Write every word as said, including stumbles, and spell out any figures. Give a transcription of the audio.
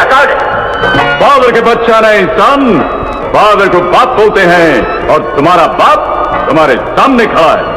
क्या कहा गया? बाबर के बच्चा नहीं सन, बाबर को बाप बोलते हैं और तुम्हारा बाप तुम्हारे सामने खड़ा है।